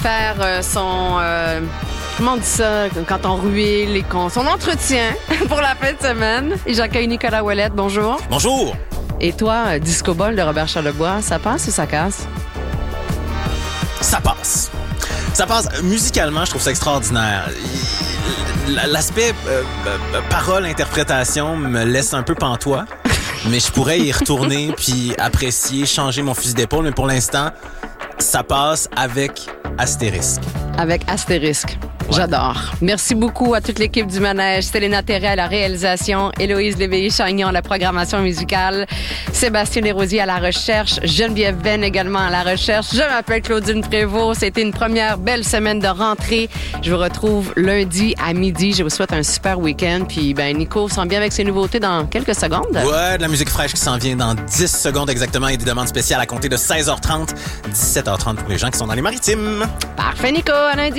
faire comment on dit ça quand on ruine son entretien pour la fin de semaine. Et j'accueille Nicolas Ouellette. Bonjour. Bonjour. Et toi, Disco Ball de Robert Charlebois, ça passe ou ça casse? Ça passe. Ça passe. Musicalement, je trouve ça extraordinaire. L'aspect parole, interprétation me laisse un peu pantois, mais je pourrais y retourner puis apprécier, changer mon fusil d'épaule. Mais pour l'instant, ça passe avec astérisque. Avec astérisque. Ouais. J'adore. Merci beaucoup à toute l'équipe du Manège. Stéléna Théré à la réalisation, Héloïse Léveillé-Chagnon à la programmation musicale, Sébastien Desrosiers à la recherche, Geneviève Venn également à la recherche. Je m'appelle Claudine Prévost. C'était une première belle semaine de rentrée. Je vous retrouve lundi à midi. Je vous souhaite un super week-end. Puis, Nico s'en vient avec ses nouveautés dans quelques secondes. Ouais, de la musique fraîche qui s'en vient dans 10 secondes exactement et des demandes spéciales à compter de 16h30, 17h30 pour les gens qui sont dans les maritimes. Parfait, Nico. À lundi.